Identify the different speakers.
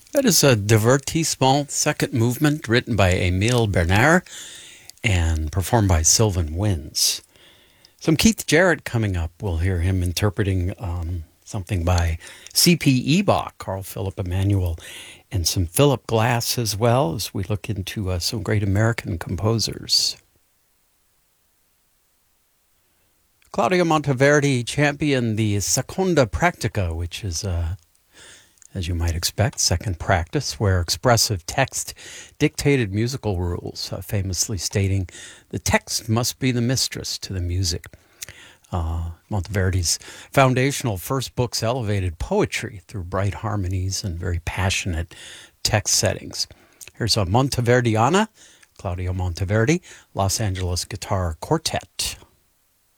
Speaker 1: That is a divertissement second movement written by Emile Bernard and performed by Sylvan Wins. Some Keith Jarrett coming up. We'll hear him interpreting something by C.P. Ebach, Carl Philip Emanuel, and some Philip Glass as well as we look into some great American composers. Claudio Monteverdi championed the Seconda Practica, which is as you might expect, second practice, where expressive text dictated musical rules, famously stating, the text must be the mistress to the music. Monteverdi's foundational first books elevated poetry through bright harmonies and very passionate text settings. Here's a Monteverdiana, Claudio Monteverdi, Los Angeles Guitar Quartet.